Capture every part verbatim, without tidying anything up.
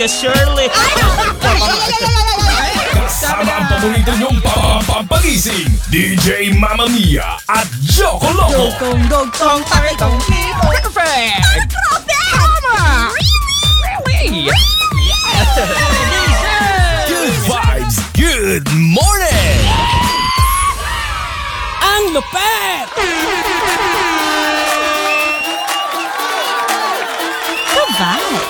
Ate Shirley. Kasama ang paborito niyong papapagising, D J Mama Mia at Joko Loco. Dugtong, dugtong, takitong, tito. Perfect! Tama! Really? Yes! Good vibes, good morning! Ang lupet! Ka-vibes.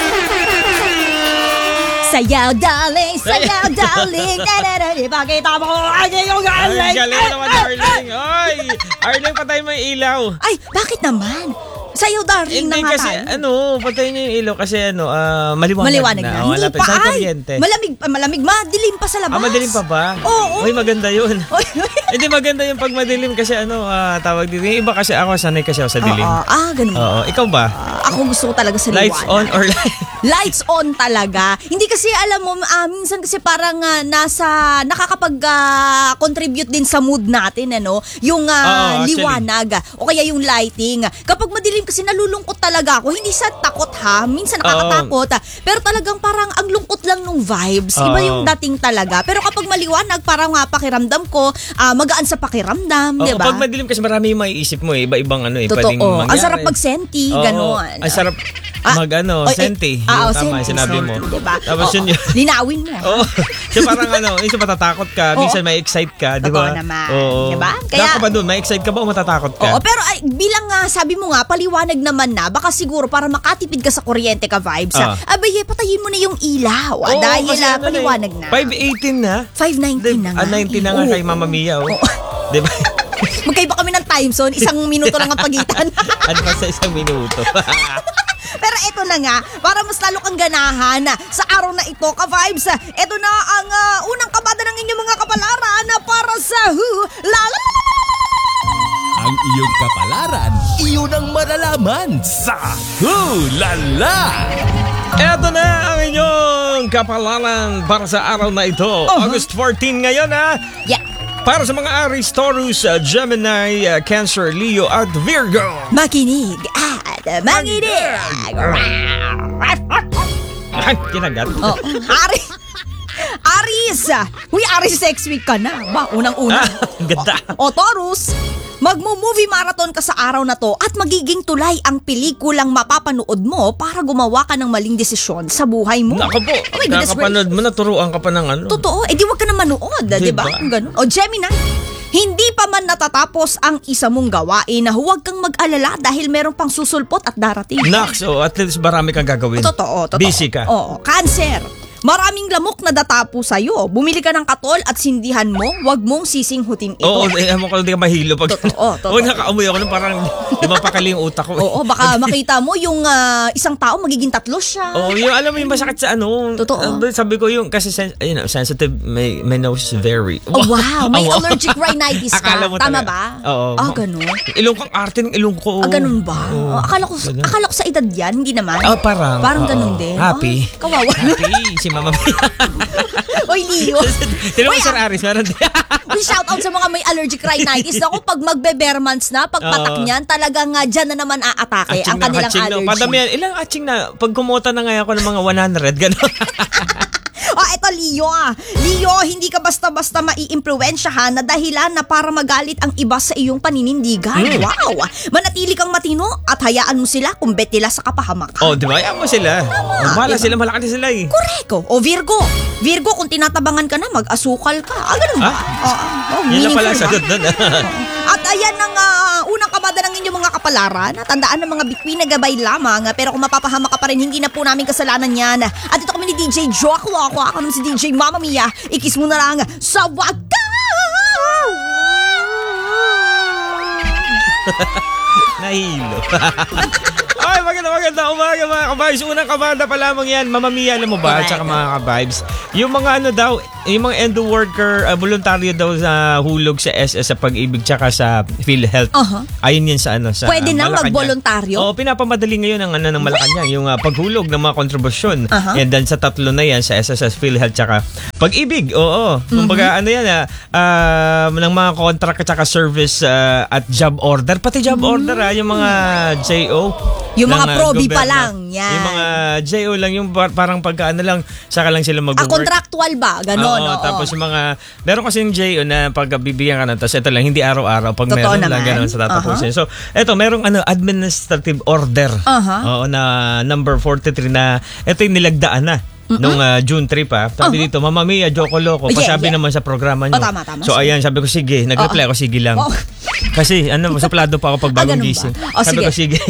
Sayaw, darling, sayaw, darling. Ipakita mo ang iyong galing. Ay, galing naman, Arling. Ay, Arling, patay mo yung ilaw. Ay, bakit naman? Sayaw, darling na Hindi nga kasi, tayo. ano, patay niyo yung ilaw kasi, ano, ah, maliwanag, Maliwanag na. na. Hindi Malapit pa, sa ay. kuryente. Malamig, malamig, madilim pa sa labas. Ah, madilim pa ba? Oo. Uy, maganda yun. Oy, Hindi, maganda yung pag madilim kasi, ano, ah, tawag dito. Yung iba kasi ako, sanay kasi ako sa dilim. Oo, ah, ganun. Oo, ikaw ba? Ah, ako gusto ko talaga sa Lights on liwanag. or light? Lights on talaga. Hindi kasi alam mo, ah, minsan kasi parang ah, nasa nakakapag-contribute din sa mood natin, ano, yung ah, Oo, actually. liwanag o kaya yung lighting. Kapag madilim kasi nalulungkot talaga ako. Hindi sa takot ha, minsan nakakatakot. ah. Pero talagang parang ang lungkot lang nung vibes. Iba Oo. yung dating talaga. Pero kapag maliwanag, parang nga pakiramdam ko, ah, magaan sa pakiramdam, Oo, di ba? pag madilim kasi marami yung maiisip mo eh. Iba-ibang ano eh. Pwedeng Totoo. mangyari. Ang sarap mag-senti, Oo, gano'n. Ang sarap Ah, mag ano, oy, eh, senti. ah, oh, Yung tama, senti, sinabi mo. senti, diba? Tapos Oo, yun yun. linawin mo. Oo. So parang ano, minsan matatakot ka, Oo. minsan may excite ka, di ba? Totoo naman. Oo. Diba? Kaya Kaya- ka ba doon? May excite ka ba o matatakot ka? Oo, pero ay, bilang nga, sabi mo nga, paliwanag naman na, baka siguro para makatipid ka sa kuryente ka vibes, Ah. ha? Abay, eh, patayin mo na yung ilaw. ah, Oo, dahil kasi ah, ano paliwanag eh, na. five eighteen na. five nineteen na nga. Ah, nineteen na eh. nga Oo. kay Mama Mia, oh. Oo. Di ba? Magkaiba kami ng time zone, isang minuto lang ang pagitan. Ano pa sa isang minuto? Pero eto na nga, para mas lalo kang ganahan sa araw na ito, ka-vibes, eto na ang ah, unang kabada ng inyong mga kapalaran para sa Who La La La. Ang iyong kapalaran, iyon ang malalaman sa Hulala! Eto na ang inyong kapalaran para sa araw na ito. Uh-huh. August fourteen ngayon, ha? Yeah. Para sa mga Aries, Taurus, uh, Gemini, uh, Cancer, Leo at Virgo. Makinig at manginig. Ay, kinagat. Oh, Aris. Aris. Uy, Aris next week ka na. Ba, unang-una. Ah, ang ganda. O, o Taurus, magmo-movie marathon ka sa araw na to at magiging tulay ang pelikulang mapapanood mo para gumawa ka ng maling desisyon sa buhay mo. Nako po, Oh my goodness kakapanood mo, naturuan ka pa ng ano. Totoo, eh di wag ka na manood, di ba? Diba? Ganun. O Gemini, hindi pa man natatapos ang isa mong gawain na huwag kang mag-alala dahil meron pang susulpot at darating. Naks, oh, at least marami kang gagawin. Totoo, totoo. Busy ka. Oo, Cancer. Maraming lamok na datapo sa'yo. Bumili ka ng katol at sindihan mo, wag mong sisinghutin ito. Oo, eh, mo ko hindi ka mahilo pag... Totoo, totoo. Oo, nakaamoy ako nung parang di mapakali yung utak ko. Oo, baka makita mo yung ah, isang tao magiging tatlo siya. Oo, yung alam mo yung masakit sa ano. Totoo. uh, sabi ko yung kasi sen- ayun, sensitive, may, may nose very. Oh, wow, may Oo. allergic rhinitis ka. Akala mo Tama talaga. ba? Oo. Ah, ganun. Ilong kong arte ng ilong ko. Ah, ganun ba? Oo. Oh, akala ko Ganun. akala ko sa edad yan, hindi naman. Ah, parang. Parang oo. ganun din. Happy. Ay, kawawa. Happy. Si Mama Mia. Oy, Leo. Tinan mo Uy, Sir Aris, meron din. Uy, shout out sa mga may allergic rhinitis. Ako, pag magbe-bare months na, pag patak Oo. niyan, talagang uh, dyan na naman aatake Aching ang na, kanilang aching na. allergy. Padamihan. Ilang aching na. Pag kumota na ngayon ako ng mga one hundred, gano'n. Oh, eto Leo ah. Leo, hindi ka basta-basta mai-impluwensyahan na dahilan na para magalit ang iba sa iyong paninindigan. Hmm. Wow! Manatili kang matino at hayaan mo sila kung bet nila sa kapahamakan. Oh, di ba? Ayaw mo sila. Oh, bahala sila, malaki sila eh. Koreko. O Virgo. Virgo, kung tinatabangan ka na, mag-asukal ka. Ah, ganun ba? Ah? Oo. Oh, Yan na pala ang meaningful sagot ba? doon. At ayan ang ah, unang kabada ng inyong mga kapalaran. Tandaan ng mga bituin na gabay lamang. Pero kung mapapahama ka pa rin, hindi na po namin kasalanan yan. At ito kami ni D J Joko. Ako ako naman si D J Mama Mia. Ikis mo na lang sa wakas. Nahilo. Ay, maganda, maganda umaga mga ka-vibes. Unang kabanda pa lamang yan. Mama Mia, alam mo ba? Tsaka mga ka-vibes. Yung mga ano daw, yung mga endo worker, uh, voluntaryo daw sa hulog sa S S sa pag-ibig tsaka sa PhilHealth. Uh-huh. Ayun yan sa ano, sa Pwede uh, na Malacanang. mag-voluntaryo? Oo, pinapamadali ngayon ang ano ng Malacanang, yung uh, paghulog ng mga kontribusyon. Uh-huh. And then sa tatlo na yan, sa S S S, PhilHealth tsaka pag-ibig. Oo. Kumbaga, ano yan, ah, uh, ng mga contract at tsaka service uh, at job order. Pati job order, ah, yung mga J O. Yung mga ng, uh, probi pa gobyerno. lang, yan. Yung mga J O lang, yung par- parang pagka ano lang, saka lang sila mag-work. Ah, contractual ba? Ganon, Oo, oo. tapos yung mga, meron kasi yung J O na pag bibigyan ka na, tapos ito lang, hindi araw-araw, pag Totoo meron lang, naman. gano'n sa tatapusin. So, ito, merong ano, administrative order. Aha. Oo, na number forty-three na, ito yung nilagdaan na. Nung uh, June three pa, sabi Uh-huh. dito, Mama Mia, Joko Loco, Yeah, pasabi yeah. naman sa programa nyo. Oh, tama, tama. So ayan, sabi ko sige, nag-reply ako sige lang. Oh. Kasi ano, suplado pa ako pag Ah, bagong ganun ba? gising. Oh, sabi sige. ko sige.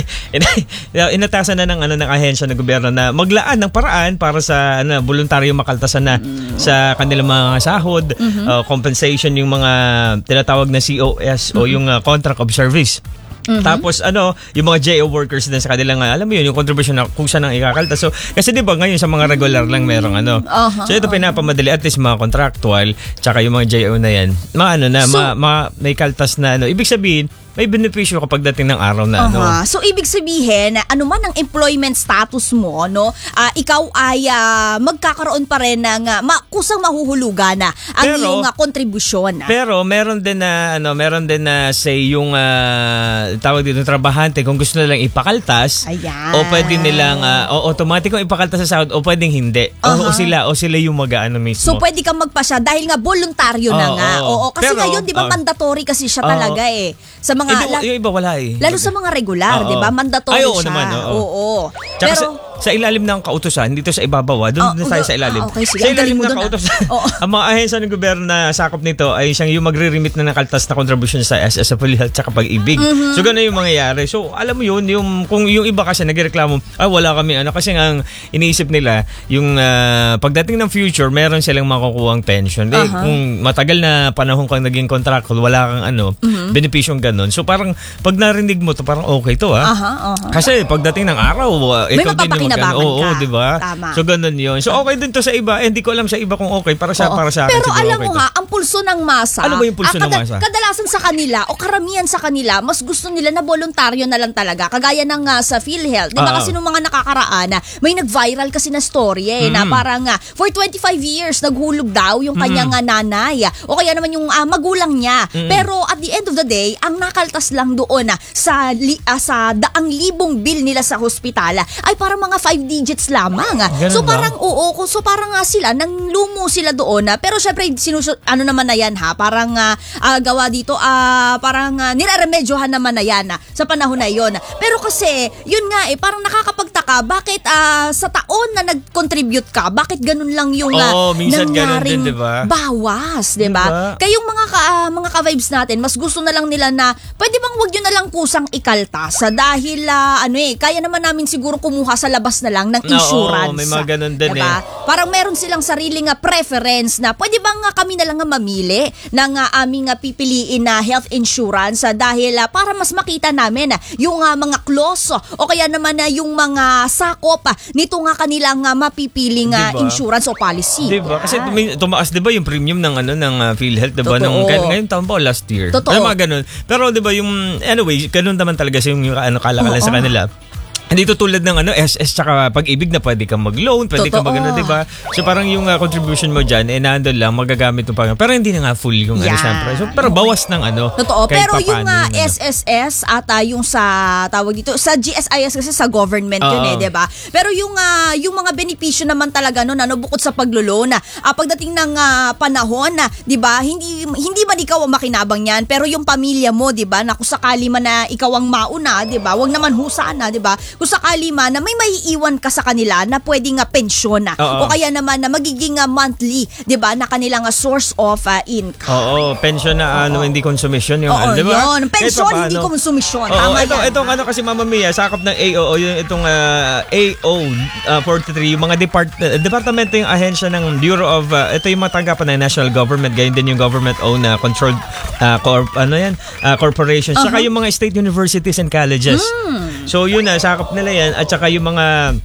Inatasan na ng ano ng ahensya ng gobyerno na maglaan ng paraan para sa ano, voluntaryo makaltasan na sa kanilang mga sahod, uh, compensation yung mga tinatawag na C O S o yung uh, contract of service. Mm-hmm. Tapos ano, yung mga J O workers din sa kanilang, alam mo yun, yung contribution na kung saan ang ikakalta. So, kasi di ba ngayon sa mga regular lang merong ano. Uh-huh. So ito pinapamadali, at least mga contractual, tsaka yung mga J O na yan, mga ano na, So, ma, ma, may kaltas na ano. Ibig sabihin, may benepisyo kapag dating ng araw na ano. Aha. So, ibig sabihin, ano man ang employment status mo, no, ah, ikaw ay ah, magkakaroon pa rin ng uh, ma- kusang mahuhulugan na ang Pero- iyong uh, kontribusyon. ah. Pero meron din na ano, meron din na say yung ah, tawag dito trabahante kung gusto nilang ipakaltas Ayan. o pwede nilang uh, o automatic kung ipakaltas sa sahod o pwedeng hindi. O, o Aha. sila o sila yung mag-aano mismo. So, pwede kang magpasya dahil nga voluntaryo na Oo, nga. oo. Oo, kasi Pero, ngayon, di ba, oo. mandatory kasi siya Oo. talaga eh. Sa mga, Eh, di, la- yung iba wala eh. lalo sa mga regular, Oo. di ba? Mandatory Ay, oo siya. naman, oo. Oo. Tsaka Pero, sa, sa ilalim ng kautusan, dito sa ibabaw, doon Oh, na tayo do- sa ilalim. ah, okay, sige. Sa Ang galing ilalim mo ng dun, ah. kautusan, Oo. ang mga ahensya ng gobyerno na sakop nito ay siyang yung magre-remit na ng kaltas na contribution sa S S sa PhilHealth tsaka pag-ibig. Mm-hmm. So, gano'n yung mangyayari. So, alam mo yun, yung, kung yung iba kasi nagreklamo, ah, wala kami, ano, kasi nga ang iniisip nila, yung ah, pagdating ng future, meron silang makukuhang pension. Eh, Aha. kung matagal na panahon kang naging contractual, wala kang ano, benepisyong gano'n. So, parang, pag narinig mo to, parang okay to, ah. aha, aha. Kasi pagdating ng araw, uh, May ikaw din yung mapapakinabangan magkano. Oo, ka. di ba? Tama. So, ganun yun. So, okay din to sa iba. Eh, hindi ko alam sa iba kung okay. Para sa, Oo. para sa akin, Pero siguro alam okay mo to. ha, ang pulso ng masa. Ano ba yung pulso ah, ng masa? Kadalasan sa kanila o karamihan sa kanila, mas gusto nila na voluntaryo na lang talaga. Kagaya ng uh, sa PhilHealth. Di ba Ah, kasi ah. nung mga nakakaraan, ah, may nag-viral kasi na story eh, na Mm. parang uh, for twenty-five years naghulog daw yung kanyang uh, nanay. ah, O kaya naman yung uh, magulang niya. Pero at the end of the day, ang nakaltas lang doon ah, sa, li, ah, sa daang libong bill nila sa hospital ah, ay parang mga five digits lamang. ah. Ganun So ba? parang oo, so parang nga sila, nang lumo sila doon na, pero syempre, sinusu- ano naman na yan ha, parang ah, ah, gawa dito, ah, parang uh, niraremedyohan naman na yan ah, sa panahon na yon. Pero kasi, yun nga eh, parang nakakapagtaka, bakit ah, sa taon na nag-contribute ka, bakit ganun lang yung ah, Oo, minsan ganun nangyaring din, di ba? bawas, di ba? Diba? Kayong mga ka, ah, mga ka-vibes natin, mas gusto na lang nila na, pwede bang wag nyo na lang kusang ikaltas ah, dahil, ah, ano eh, kaya naman namin siguro kumuha sa labas na lang ng Oo, insurance. may mga ganun din Diba? eh. Parang meron silang sariling uh, preference na pwede bang uh, kami na lang nga mamili ng uh, aming uh, pipiliin na health insurance uh, dahil uh, para mas makita namin uh, yung uh, mga clause uh, o kaya naman uh, yung mga sakop uh, nito nga kanilang uh, mapipiling uh, Diba? insurance o policy. Diba? Kasi Yan. tumi- tumaas 'di ba yung premium ng ano ng uh, PhilHealth 'di ba Totoo. nung kay- ngayong taon ba o last year. Totoo. Ay, mga ganun. Pero 'di ba yung anyway, ganun naman talaga sa yung, yung ano kalakalan sa Oo. kanila. Hindi to tulad ng ano S S tsaka pag-ibig na pwede kang mag-loan, pwede kang Totoo. mag-ano, 'di ba? So parang yung uh, contribution mo diyan eh nandoon lang magagamit mo pa. Pero hindi na nga full yung ano Yan. syempre. So pero bawas ng ano. Totoo. kahit Pero yung papaano uh, ano. S S S at uh, yung sa tawag dito, sa G S I S kasi sa government yun Oo. eh, 'di ba? Pero yung uh, yung mga benepisyo naman talaga noon ano bukod sa paglo-loan, uh, pagdating ng uh, panahon na, 'di ba? Hindi hindi man ikaw ang makinabang niyan, pero yung pamilya mo, 'di ba? Na kung sakali man na ikaw ang mauna, 'di ba? Wag naman husana, 'di ba? Kung sakali man na may maiiwan ka sa kanila na pwedeng nga pensyon na Oo. o kaya naman na magiging uh, monthly, 'di ba? Na kanilang uh, source of uh, income. Oo, pension na ano, hindi consumption yung Oo, ano, di ba? yun. Pensyon, Kahit hindi papaano. konsumisyon. Oo, Tama ito, yan. itong ano kasi Mama Mia, sakop ng A O O, yung itong ah, A O ah, forty-three, yung mga depart uh, departamento yung ahensya ng Bureau of, uh, ito yung matanggapan ng national government, gayon din yung government-owned na controlled uh, corp, ano yan, uh, corporations, saka yung mga state universities and colleges. So yun na, sakop nila yan, at saka yung mga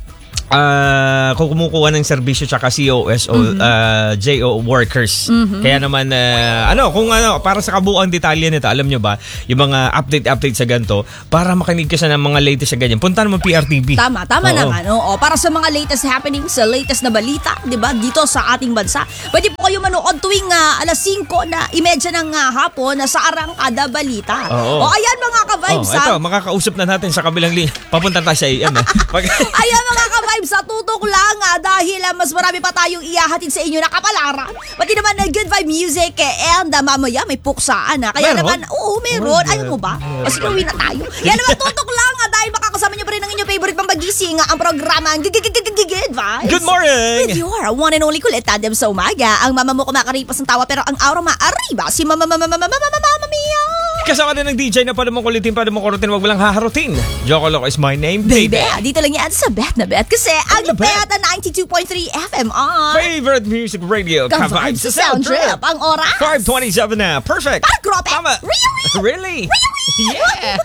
uh, kung kumukuha ng serbisyo tsaka C O S o Mm-hmm. uh, J O workers. Kaya naman, uh, ano, kung ano, para sa kabuuan detalye nito, alam nyo ba, yung mga update-update sa ganito, para makinig ka sa ng mga latest sa ganyan, punta naman P R T V. Tama, tama Oo. naman. Oo, para sa mga latest happenings, sa latest na balita, 'di ba? Dito sa ating bansa. Pwede po kayo manood tuwing ah, alas singko na imedya ng ah, hapon na sa Arangkada Balita. Oo. O ayan mga Oh, ka-vibes. ito, ha? makakausap na natin sa kabilang linya. Papunta tayo sa A M. Eh. Pag- Ayan mga ka-vibes, sa tutok lang ah, dahil ah, mas marami pa tayong ihahatid sa inyo na kapalaran. Pati naman na good vibe music eh, and ah, mamaya may puksaan. Ah. Kaya Meron? naman, oo, meron. Oh, Ayaw mo ba? O sige, uwi na tayo. Yan naman, tutok lang ah, dahil makakasama nyo pa rin ang inyong favorite pang magising ah, ang programa Good Vibes. Good morning! With your one and only kulit tandem sa umaga. Ang mama mo kumakaripas ng tawa pero ang aura maariba si mama mama mama mama mama mama Mia. Kasama din ng D J na pwede mong kulitin, pwede mong kurutin, wag walang haharutin. Joko Loco is my name, baby. Baby, dito lang yan sa Bet na Bet kasi ang Ano, Bet? Bet ninety-two point three F M on Favorite music radio, Ka-vibes sa Sound Trip. Ang oras five twenty-seven na. Perfect. Ah, grabe. Tama. Really? Really? Yeah.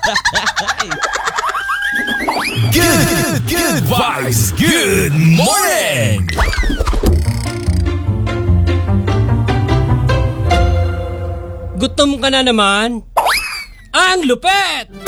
Good, good vibes. Good morning. Gutom ka na naman? Ang lupet!